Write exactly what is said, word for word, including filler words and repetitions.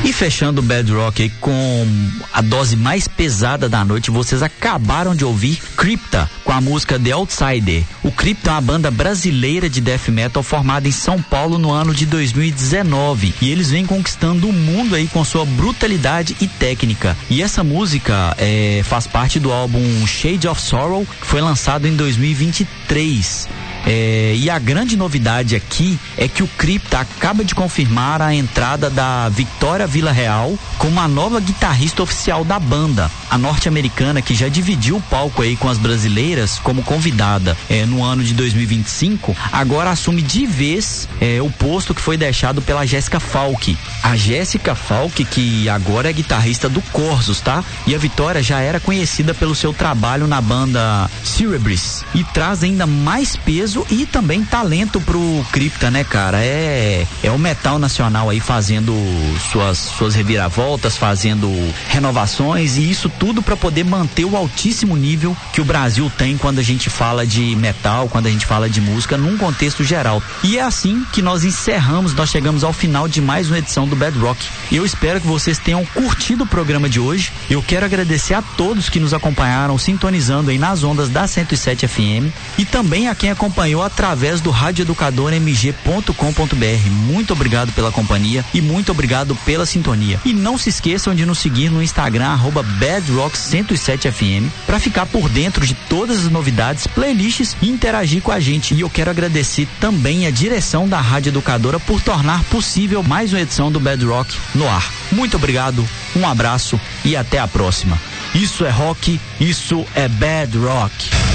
E fechando o Bad Rock aí com a dose mais pesada da noite, vocês acabaram de ouvir Crypta com a música The Outsider. O Crypta é uma banda brasileira de death metal formada em São Paulo no ano de dois mil e dezenove, e eles vêm conquistando o mundo aí com sua brutalidade e técnica. E essa música é, faz parte do álbum Shade of Sorrow, que foi lançado em dois mil e vinte e três. É, e a grande novidade aqui é que o Crypta acaba de confirmar a entrada da Victoria Villarreal como a nova guitarrista oficial da banda. A norte-americana, que já dividiu o palco aí com as brasileiras como convidada é, no ano de dois mil e vinte e cinco, agora assume de vez é, o posto que foi deixado pela Jéssica Falck. A Jéssica Falck, que agora é guitarrista do Corsos, tá? E a Victoria já era conhecida pelo seu trabalho na banda Cerebris e traz ainda mais peso e também talento pro Crypta, né, cara? É, é o metal nacional aí fazendo suas, suas reviravoltas, fazendo renovações, e isso tudo para poder manter o altíssimo nível que o Brasil tem quando a gente fala de metal, quando a gente fala de música num contexto geral. E é assim que nós encerramos, nós chegamos ao final de mais uma edição do Bad Rock. Eu espero que vocês tenham curtido o programa de hoje. Eu quero agradecer a todos que nos acompanharam sintonizando aí nas ondas da cento e sete F M e também a quem acompanhou através do rádio educador m g ponto com ponto b r. Muito obrigado pela companhia e muito obrigado pela sintonia. E não se esqueçam de nos seguir no Instagram, arroba Bad Rock cento e sete F M, para ficar por dentro de todas as novidades, playlists e interagir com a gente. E eu quero agradecer também a direção da Rádio Educadora por tornar possível mais uma edição do Bad Rock no ar. Muito obrigado, um abraço e até a próxima. Isso é rock, isso é Bad Rock.